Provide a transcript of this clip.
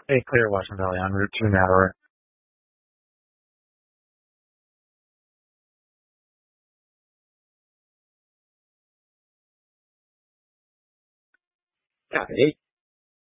Hey, clear Washington Valley on Route 2 now. Or, yeah,